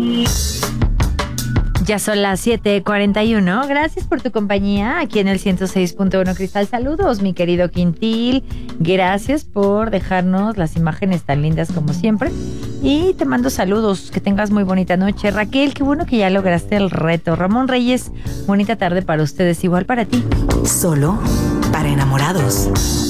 Ya son las 7:41. Gracias por tu compañía aquí en el 106.1 Cristal. Saludos, mi querido Quintil. Gracias por dejarnos las imágenes tan lindas como siempre. Y te mando saludos. Que tengas muy bonita noche. Raquel, qué bueno que ya lograste el reto. Ramón Reyes, bonita tarde para ustedes. Igual para ti. Solo para enamorados.